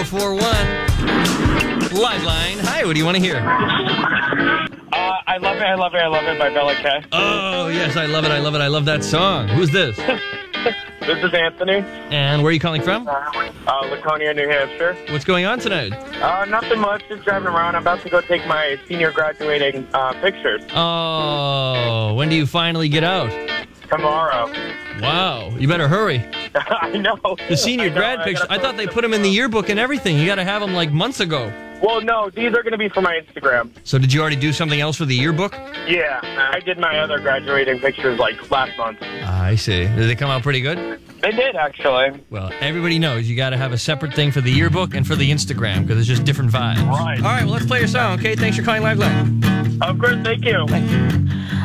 1041. Liveline. Hi, what do you want to hear? I love it, I love it, I love it by Bella K. Oh, yes, I love it, I love it, I love that song. Who's this? This is Anthony. And where are you calling from? Laconia, New Hampshire. What's going on tonight? Nothing much, just driving around. I'm about to go take my senior graduating pictures. Oh, when do you finally get out? Tomorrow. Wow, you better hurry. I know. The senior grad pictures, I thought they put them in the yearbook and everything. You got to have them like months ago. Well, no, these are going to be for my Instagram. So did you already do something else for the yearbook? Yeah, I did my other graduating pictures like last month. I see. Did they come out pretty good? They did, actually. Well, everybody knows you got to have a separate thing for the yearbook and for the Instagram because it's just different vibes. Right. All right, well, let's play your song, okay? Thanks for calling Liveline. Of course, thank you. Thanks.